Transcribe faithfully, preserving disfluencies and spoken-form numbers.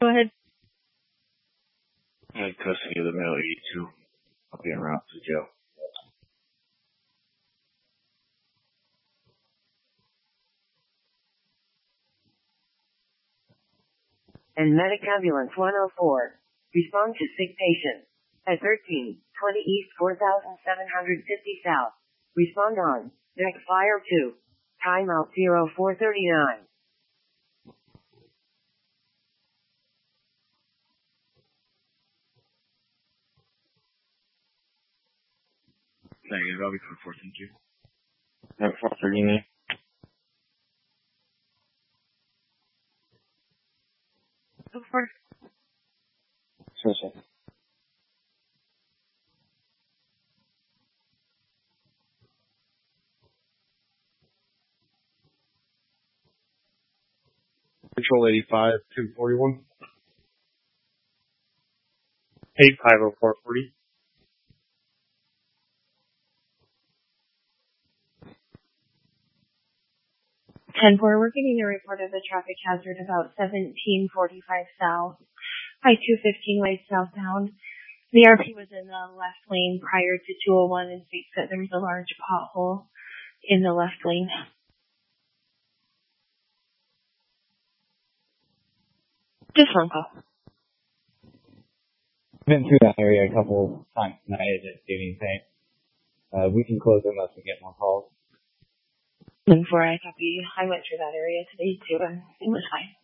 Go ahead. I had custody of the male eighty-two. I'll be en route to jail. And medic ambulance one oh four. Respond to sick patient. At thirteen twenty East four thousand seven hundred fifty South. Respond on. Deck fire two. Timeout zero four thirty-nine. Negative, I'll be for fourteen Q. Deck four thirty-nine. Go for it. So, so. Control eighty-five, two forty-one. eight five oh four forty. ten four, we're getting a report of a traffic hazard about seventeen forty-five South, I two fifteen West southbound. The R P was in the left lane prior to two oh one and states that there's a large pothole in the left lane. Just phone call. Been through that area a couple times tonight. I didn't see anything. Uh, we can close unless we get more calls. ten four, I copy. I went through that area today too, and it was fine.